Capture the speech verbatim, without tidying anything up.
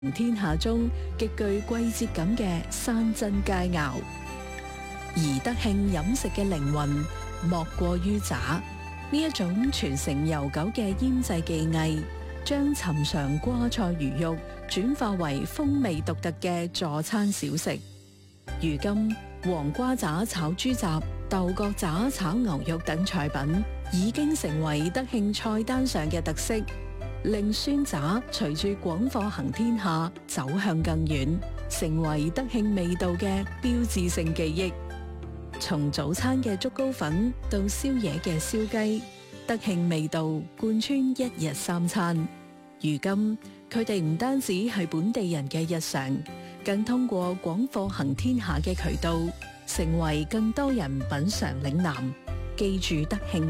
天下中極具季節感嘅山珍佳肴。而德慶飲食嘅靈魂莫過於炸，呢一種傳承悠久嘅醃製技藝，將尋常瓜菜魚肉轉化為風味獨特嘅助餐小食。如今黃瓜炸炒豬雜、豆角炸炒牛肉等菜品已經成為德慶菜單上嘅特色，令酸炸隨住廣貨行天下走向更遠，成為德慶味道嘅標誌性記憶。從早餐嘅竹糕粉到宵夜嘅燒雞，德慶味道貫穿一日三餐。如今佢哋唔單止係本地人嘅日常，更通過廣貨行天下嘅渠道，成為更多人品嘗嶺南、記住德慶